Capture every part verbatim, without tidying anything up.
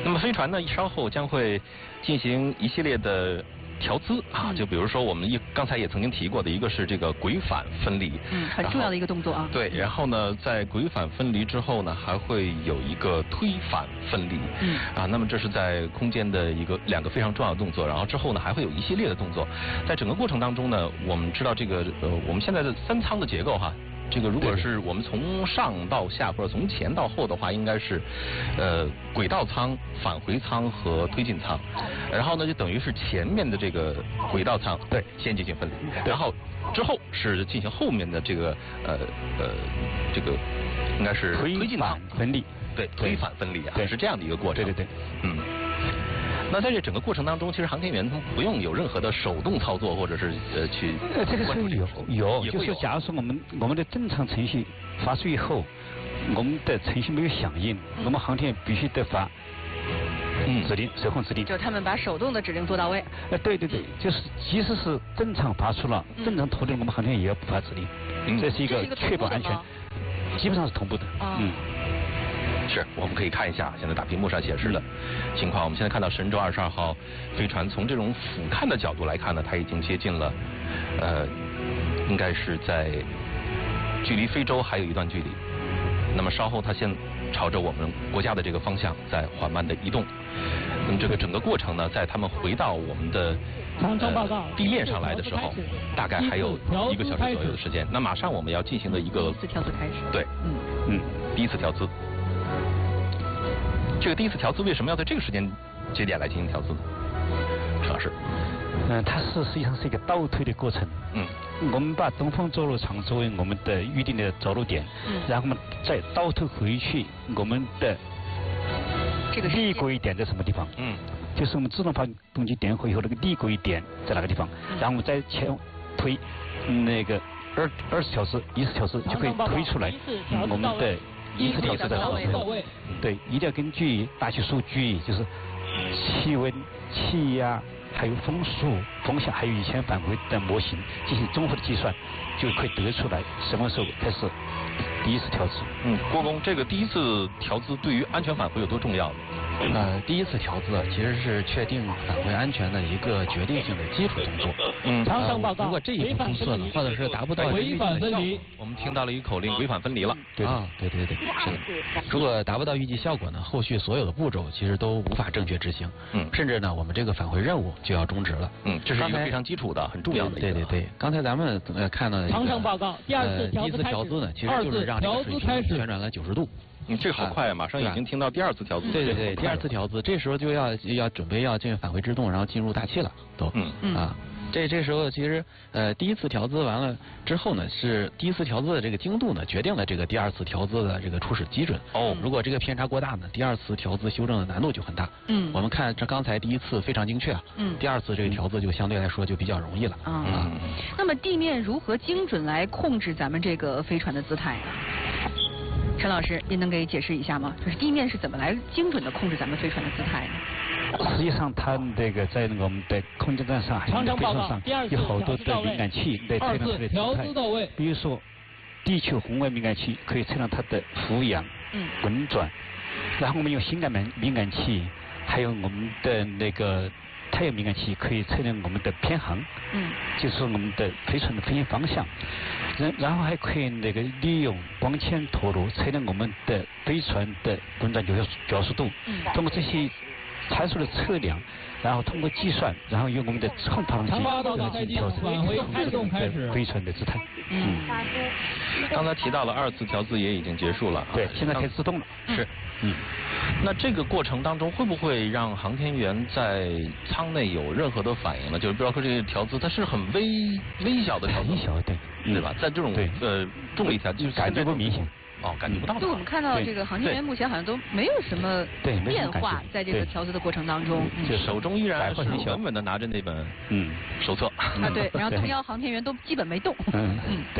那么飞船呢，稍后将会进行一系列的调姿啊， 嗯、 就比如说我们一刚才也曾经提过的一个是这个轨返分离， 嗯，很重要的一个动作啊。 对，然后呢，在轨返分离之后呢，还会有一个推返分离， 嗯， 啊，那么这是在空间的一个两个非常重要的动作，然后之后呢还会有一系列的动作，在整个过程当中呢，我们知道这个呃我们现在的三舱的结构哈。这个如果是我们从上到下或者从前到后的话，应该是，呃，轨道舱、返回舱和推进舱，然后呢就等于是前面的这个轨道舱对先进行分离，然后之后是进行后面的这个呃呃这个应该是推进舱分离， 对推返分离啊，是这样的一个过程。 对对对， 嗯。那在这整个过程当中，其实航天员他们不用有任何的手动操作，或者是呃去。 呃，这个是有有， 有就是假如说我们我们的正常程序发出以后，我们的程序没有响应， 嗯、 我们航天员必须得发嗯指令，手控指令。 就是他们把手动的指令做到位。 呃，对对对，就是即使是正常发出了， 嗯、 正常脱离，我们航天员也要不发指令， 嗯、 这是一个确保安全，基本上是同步的。 哦、 嗯。 是，我们可以看一下现在大屏幕上显示的情况。我们现在看到神舟二十二号飞船，从这种俯瞰的角度来看呢，它已经接近了，呃，应该是在距离非洲还有一段距离。那么稍后它先朝着我们国家的这个方向在缓慢的移动。那么这个整个过程呢，在他们回到我们的呃地面上来的时候，大概还有一个小时左右的时间。那马上我们要进行的一个第一次调姿开始。 对， 嗯嗯，第一次调姿。这个第一次调姿为什么要在这个时间节点来进行调姿呢？陈老师， 嗯、呃，它是实际上是一个倒推的过程。 嗯， 我们把东风着陆场作为我们的预定的着陆点， 嗯， 然后我们再倒推回去我们的这个离轨点在什么地方？ 嗯， 就是我们自动发动机点火以后那个离轨点在哪个地方？ 嗯、 然后我们再前推那个二二次调姿、一次调姿就可以推出来我们的。一次调姿的过程，对，一定要根据大气数据，就是气温、气压，还有风速、风向，还有以前返回的模型进行综合的计算，就可以得出来什么时候开始第一次调姿。 嗯，郭工，这个第一次调姿对于安全返回有多重要呢？ 呃，第一次调姿其实是确定返回安全的一个决定性的基础动作。 嗯， 长上报告。如果这一步出错了，或者是达不到轨返分离，我们听到了一个口令，轨返分离了。 对啊，对对对，是的。如果达不到预计效果呢，后续所有的步骤其实都无法正确执行。 嗯， 甚至呢，我们这个返回任务就要终止了。 嗯，这是一个非常基础的、很重要的。 对对对，刚才咱们呃看到长上报告，第二次第一次调姿呢，其实就是让这个水平旋转了九十度。 嗯，这个好快啊！马上已经听到第二次调姿。 对对对，第二次调姿，这时候就要要准备要进行返回制动，然后进入大气了，都。 嗯嗯啊，这这时候其实呃第一次调姿完了之后呢，是第一次调姿的这个精度呢，决定了这个第二次调姿的这个初始基准。 哦。 如果这个偏差过大呢，第二次调姿修正的难度就很大。 嗯。 我们看这刚才第一次非常精确啊。 嗯。 第二次这个调姿就相对来说就比较容易了。 啊。 嗯。 那么地面如何精准来控制咱们这个飞船的姿态呢？陈老师，您能给解释一下吗？就是地面是怎么来精准的控制咱们飞船的姿态呢？ 实际上，它这个在那个我们的空间站上、还有飞船上，有好多的敏感器来测量它的姿态。比如说，地球红外敏感器可以测量它的俯仰、 嗯、 滚转，然后我们用心感敏敏感器，还有我们的那个太阳敏感器可以测量我们的偏航， 嗯， 就是我们的飞船的飞行方向。然然后还可以那个利用光纤脱落测量我们的飞船的滚转角角速度。 嗯， 通过这些参数的测量，然后通过计算，然后用我们的冲发动机来进行调整我们的飞船的姿态。 嗯， 刚才提到了二次调姿也已经结束了。 对，现在开始自动了。 是。 嗯。 那这个过程当中会不会让航天员在舱内有任何的反应呢？就是比如说这个调姿，它是很微微小的调姿， 微小对， 对吧？在这种呃重力下，就是感觉不明显。 哦，感觉不到。 就我们看到这个航天员目前好像都没有什么变化，在这个调姿的过程当中， 就手中依然是稳稳的拿着那本嗯手册啊，对，然后同样航天员都基本没动。 嗯嗯，对。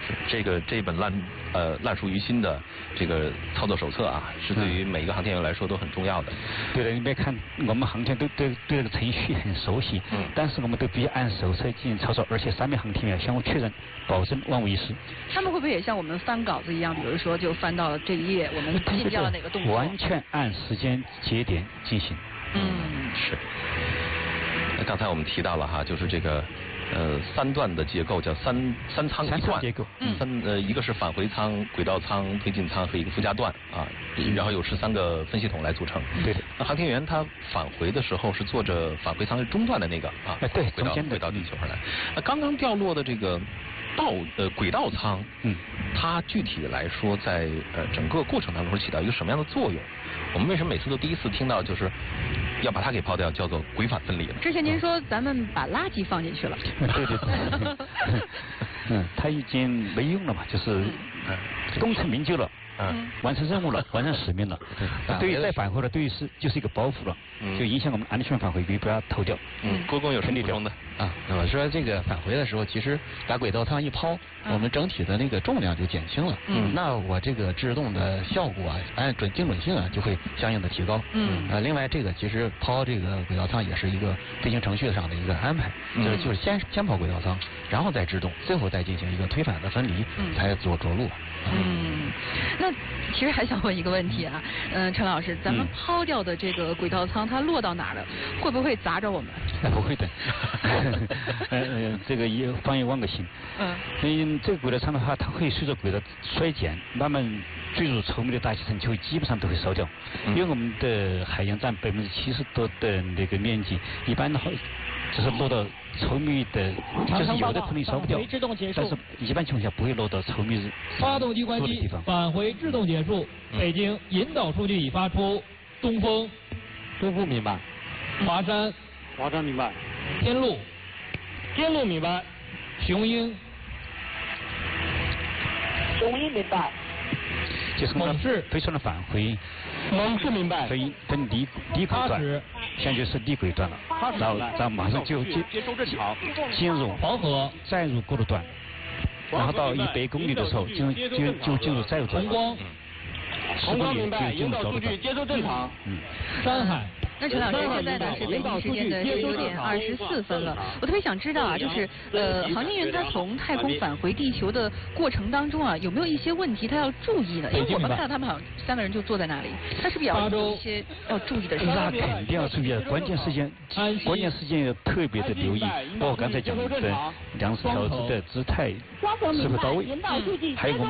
是这个这本烂呃烂熟于心的这个操作手册啊，是对于每一个航天员来说都很重要的。 对的，你别看我们航天都对对这个程序很熟悉，嗯，但是我们都必须按手册进行操作，而且三名航天员相互确认，保证万无一失。 他们会不会也像我们翻稿子一样，比如说就翻到了这一页，我们进掉了哪个动作？ 完全按时间节点进行。 嗯， 是。那刚才我们提到了哈，就是这个。呃，三段的结构叫三三舱一段， 结构， 嗯，三呃一个是返回舱、轨道舱、推进舱和一个附加段啊，然后有十三个分系统来组成。 对的。 那航天员他返回的时候是坐着返回舱是中段的那个啊， 哎对， 轨道轨道地球上来。那刚刚掉落的这个道呃轨道舱，嗯，它具体来说在呃整个过程当中起到一个什么样的作用？我们为什么每次都第一次听到就是要把它给抛掉，叫做轨返分离呢？ 之前您说咱们把垃圾放进去了。 对对对。嗯，它已经没用了嘛，就是嗯功成名就了。嗯，完成任务了，完成使命了。对，对于再返回了，对于是就是一个包袱了，嗯、就影响我们安全返回，别不要偷掉。 嗯，郭工有什么补充的啊？那我说这个返回的时候，其实把轨道舱一抛，我们整体的那个重量就减轻了。嗯，那我这个制动的效果啊，按准精准性啊，就会相应的提高。嗯，呃，另外这个其实抛这个轨道舱也是一个飞行程序上的一个安排，嗯、就是就是先先抛轨道舱，然后再制动，最后再进行一个推返的分离，嗯、才做着陆。 嗯，那其实还想问一个问题啊，嗯、呃，陈老师，咱们抛掉的这个轨道舱，它落到哪儿了？会不会砸着我们？ 不会的，呃，这个也放眼望个心。嗯，嗯，这个轨道舱的话，它会随着轨道衰减，慢慢坠入稠密的大气层，就基本上都会烧掉。嗯、因为我们的海洋占百分之七十多的那个面积，一般的话。就是落到稠密的，就是有的可能烧不掉，但是一般情况下不会落到稠密发动机关机，返回制动结束。嗯、北京引导数据已发出。东风， 东风明白。 华山， 华山明白。 天路， 天路明白。 雄鹰， 雄鹰明白。 就是我们飞船的返回， 猛士明白。 分分离离轨段，现在就是离轨段了，然后然后马上就进进入黄河， 再入过渡段，然后到一百公里的时候，就就就进入载入段。 红光， 十公里就进入着陆段。 接收正常。 嗯。山海。 那陈老师，现在呢是北京时间的十九点二十四分了。我特别想知道啊，就是呃，航天员他从太空返回地球的过程当中啊，有没有一些问题他要注意的？因为我们看到他们好像三个人就坐在那里，他是不是也要有一些要注意的事情？ 那肯定要注意的，关键时间，关键时间要特别的留意，包括刚才讲的粮食调制的姿态是否到位，还有我们。